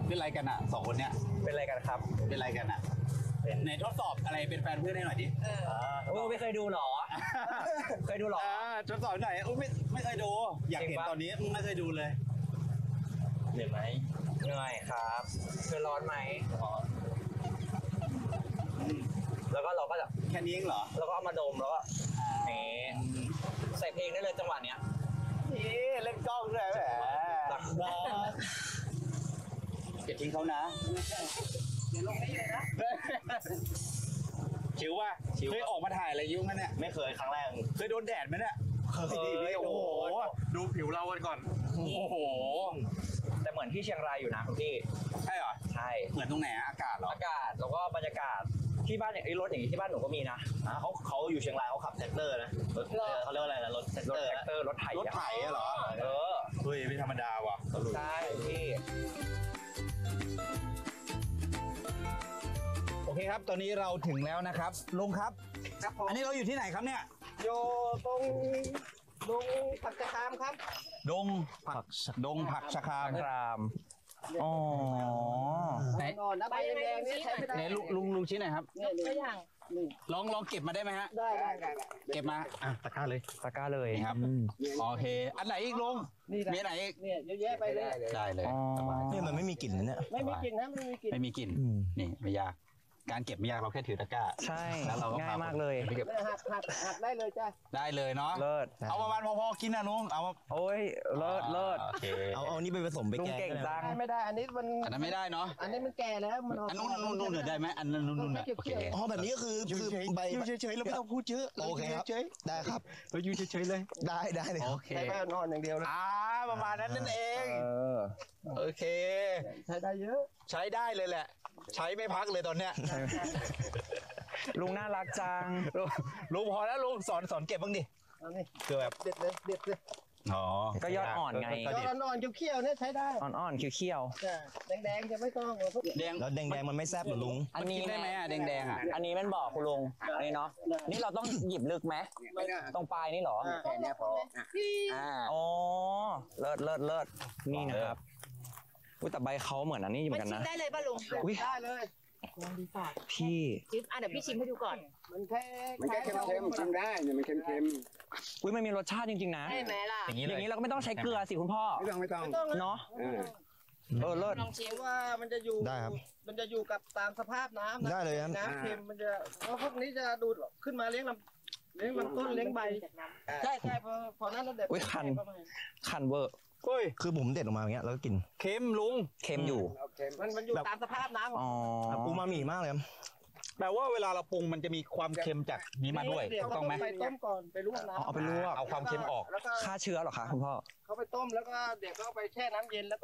เป็นไรกันอ่ะ2คนเนี้ยเป็นอะไรกันครับเป็นไรกันอ่ะไหนทดสอบอะไรเป็นแฟนเพื่อนให้หน่อยดิโอ้ไม่เคยดูหรอเคยดูหรอทดสอบหน่อยไม่เคยดูอยากเห็นตอนนี้ไม่เคยดูเลยเหนื่อยไหมเหนื่อยครับคือร้อนไหมแล้วก็เราก็จะแค่นี้เองเหรอแล้วก็เอามาดมแล้วก็นี่ใส่เพลงได้เลยจังหวะเนี้ยนี่เล่นกล้องด้วยแหมอย่าทิ้งเขานะเดี๋ยวลงได้เลยนะชิวว่ะเคยออกมาถ่ายอะไรยุ่งกันเนี่ยไม่เคยครั้งแรกเคยโดนแดดไหมเนี่ยเคยโอ้โหดูผิวเรากันก่อนโอ้โหแต่เหมือนที่เชียงรายอยู่นะคุณพี่ใช่เหรอใช่เหมือนตรงไหนอากาศเหรออากาศแล้วก็บรรยากาศที่บ้านอย่างรถอย่างนี้ที่บ้านหนูก็มีนะเขาอยู่เชียงรายเขาขับแท็กเตอร์นะรถเขาเรียกว่าอะไรนะรถแท็กเตอร์รถไถเหรอเฮ้ยไม่ธรรมดาว่ะใช่พี่โอเคครับตอนนี้เราถึงแล้วนะครับลุงครับอันนี้เราอยู่ที่ไหนครับเนี่ยอยู่ตรงดงผักชะครามครับดงผักชะครามอ๋อไหนใบแดงนี่ใช้ไม่ได้ไหนลุงชี้หน่อยครับไม่ย่างลองเก็บมาได้ไหมฮะได้เก็บมาตะกร้าเลยครับโอเคอันไหนอีกลุงมีไหนอีกเนี่ยเยอะแยะไปเลยได้เลยนี่มันไม่มีกลิ่นนะเนี่ยไม่มีกลิ่นนะไม่มีกลิ่นนี่ไม่ยากการเก็บไม่ยากเราแค่ถือตะกร้าใช่แล้วเราก็ง่ายมากเลยหักได้เลยจ้ะได้เลยเนาะเลิศเอาประมาณพอกินนะลุงเอาโอ้ยเลิศเอานี่ไปผสมไปแกงเก่งจังไม่ได้อันนี้ไม่ได้เนาะอันนี้มันแก่แล้วมันอันนู้นได้ไหมอันนู้นโอเคอ๋อแบบนี้ก็คือใบเฉยๆเราไม่ต้องพูดเยอะโอเคครับได้ครับเราอยู่เฉยๆเลยได้เลยโอเคแค่นอนอย่างเดียวนะประมาณนั้นนั่นเองโอเคใช้ได้เยอะใช้ได้เลยแหละใช้ไม่พักเลยตอนเนี้ยลุงน่ารักจังลุงพอแล้วลุงสอนเก็บบ้างดิคือแบบเด็ดเลยอ๋อก็ยอดอ่อนไงยอดอ่อนเขียวเนี่ยใช้ได้อ่อนเขียวแดงจะไม่ต้องแดงแล้วแดงมันไม่แซ่บเหรอลุงอันนี้ได้ไหมแดงอ่ะอันนี้มันบอกคุณลุงนี่เนาะนี่เราต้องหยิบลึกไหมตรงปลายนี่หรอแค่นี้พออ๋อเลิศนี่นะครับอุ้ยแต่ใบเขาเหมือนอันนี้เหมือนกันนะได้เลยป่ะลุงได้เลยพี่เดี๋ยวพี่ชิมให้ดูก่อนมันแค่เค็มชิมได้เนี่ยมันเค็มอุ้ยมันมีรสชาติจริงๆนะใช่ไหมล่ะอย่างนี้เราก็ไม่ต้องใช้เกลือสิคุณพ่อไม่ต้องเนาะเลิศลองชิมว่ามันจะอยู่ได้ครับมันจะอยู่กับตามสภาพน้ำได้เลยครับน้ำเค็มมันจะเพราะพวกนี้จะดูดขึ้นมาเลี้ยงลำต้นเลี้ยงใบใช่พอนั้นเราเด็ดคันเวอร์คือผมเด็ดออกมาอย่างเงี้ยแล้วก็กินเค็มลุงเค็มอยู่มันอยู่ตามสภาพน้ำอูมามิมากเลยแปลว่าเวลาเราปรุงมันจะมีความเค็มจากนี้มาด้วยถูกต้องไหมไปต้มก่อนไปลวกน้ำเอาไปลวกเอาความเค็มออกฆ่าเชื้อหรอคะคุณพ่อเขาไปต้มแล้วก็เด็กก็ไปแช่น้ำเย็นแล้ว